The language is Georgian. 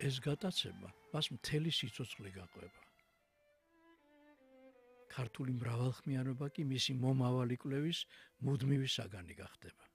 ეს გატაცება მას მთელი სიცოცხლე გაყვება. ქართული მრავალხმიანობა კი მისი მომავალი კვლევის მუდმივი საგანი გახდება.